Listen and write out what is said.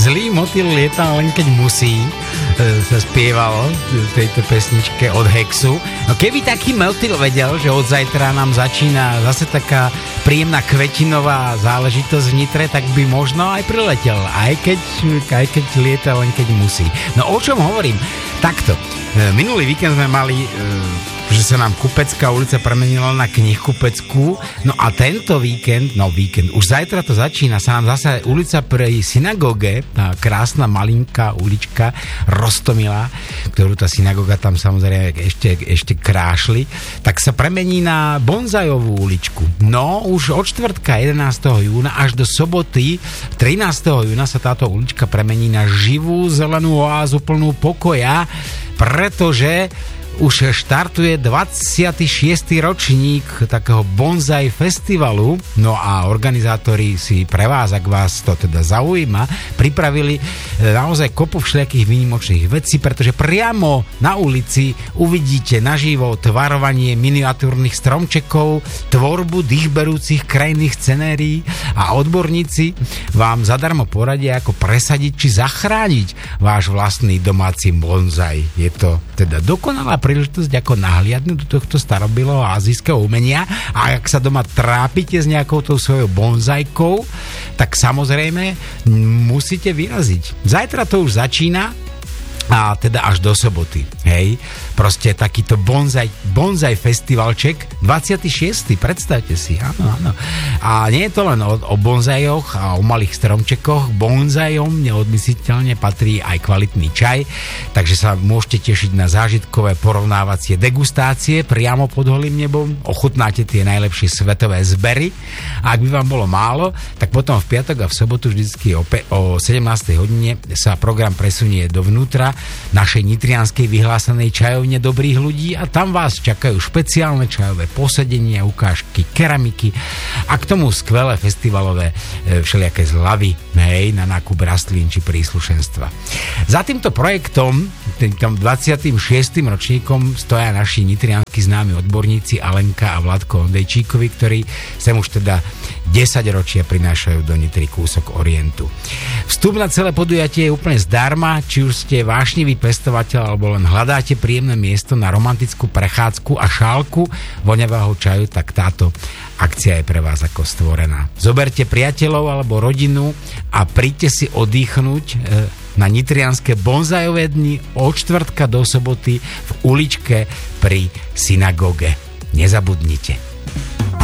Zlý motýl lieta len keď musí, sa spievalo v tejto pesničke od Hexu. No keby taký motýl vedel, že od zajtra nám začína zase taká príjemná kvetinová záležitosť v Nitre, tak by možno aj priletel, aj keď lieta len keď musí. No o čom hovorím? Takto. Minulý víkend sme mali, že sa nám Kupecká ulica premenila na Knihkupeckú, no a tento víkend, už zajtra to začína, sa nám zase ulica pri synagóge, tá krásna malinká ulička Roztomilá, ktorú tá synagóga tam samozrejme ešte krášli, tak sa premení na Bonzajovú uličku. No, už od čtvrtka 11. júna až do soboty 13. júna sa táto ulička premení na živú zelenú oázu plnú pokoja, pretože už štartuje 26. ročník takého Bonzaj festivalu, no a organizátori si pre vás, ak vás to teda zaujíma, pripravili naozaj kopu všelijakých výnimočných vecí, pretože priamo na ulici uvidíte naživo tvarovanie miniatúrnych stromčekov, tvorbu dýchberúcich krajných scenérií a odborníci vám zadarmo poradia, ako presadiť či zachrániť váš vlastný domáci bonzaj. Je to teda dokonalá príležitosť, ako nahliadnúť do tohto starobilého azijského umenia, a ak sa doma trápite s nejakou tou svojou bonzajkou, tak samozrejme musíte vyraziť. Zajtra to už začína a teda až do soboty, hej. Proste takýto bonzaj festivalček 26. predstavte si, áno. A nie je to len o bonzajoch a o malých stromčekoch, bonzajom neodmysliteľne patrí aj kvalitný čaj, takže sa môžete tešiť na zážitkové porovnávacie degustácie priamo pod holým nebom, ochutnáte tie najlepšie svetové zbery, a ak by vám bolo málo, tak potom v piatok a v sobotu vždycky o 17. hodine sa program presunie dovnútra našej nitrianskej vyhlásenej čajovne dobrých ľudí a tam vás čakajú špeciálne čajové posedenia, ukážky keramiky a k tomu skvelé festivalové všelijaké zľavy, hej, na nákup rastlín či príslušenstva. Za týmto projektom, týmto 26. ročníkom stoja naši nitrianskí známi odborníci Alenka a Vladko Ondejčíkovi, ktorí sem už teda 10 ročia prinášajú do Nitry kúsok orientu. Vstup na celé podujatie je úplne zdarma, či už ste vášnivý pestovateľ alebo len hľadáte príjemné miesto na romantickú prechádzku a šálku voňavého čaju, tak táto akcia je pre vás ako stvorená. Zoberte priateľov alebo rodinu a príďte si oddychnúť na nitrianske bonzajové dni od čtvrtka do soboty v uličke pri synagóge. Nezabudnite.